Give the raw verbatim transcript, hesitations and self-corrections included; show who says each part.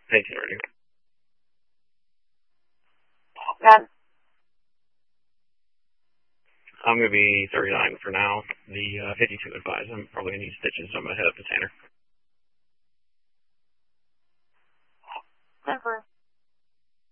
Speaker 1: eighteen ready.
Speaker 2: None.
Speaker 1: I'm going to be thirty-nine for now. The uh, fifty-two advised. I'm probably going to need stitches, so I'm going to head up to Tanner.